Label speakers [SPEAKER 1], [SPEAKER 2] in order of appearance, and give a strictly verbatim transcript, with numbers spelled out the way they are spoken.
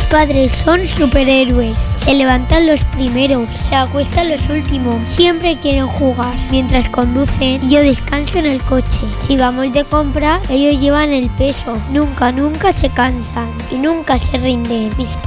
[SPEAKER 1] padres son superhéroes. Se levantan los primeros, se acuestan los últimos. Siempre quieren jugar mientras conducen y yo descanso en el coche. Si vamos de compra, ellos llevan el peso. Nunca, nunca se cansan y nunca se rinden. Mis